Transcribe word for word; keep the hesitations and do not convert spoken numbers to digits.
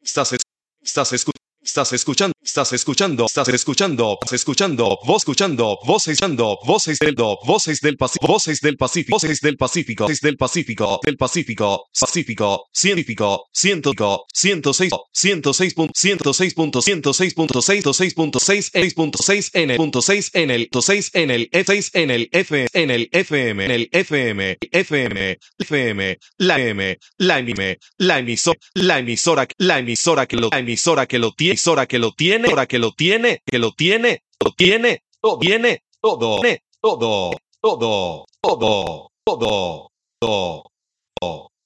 Estás, es- estás, escu- estás escuchando, estás escuchando, estás escuchando, estás escuchando, vos escuchando, vos escuchando, voces del do, voces del Pacífico, voces del Pacífico, voces del Pacífico, voces del Pacífico, del Pacífico, Pacífico, científico, científico, ciento seis, ciento seis punto, ciento seis punto, ciento seis punto seis, seis punto seis, seis punto seis en el punto seis en el punto seis en el F seis en el F en el F M en el F M F M F M la M la M la emisora la emisora la emisora que lo la emisora que lo tiene emisora que lo tiene emisora que lo tiene que lo tiene lo tiene todo viene todo todo todo todo todo todo todo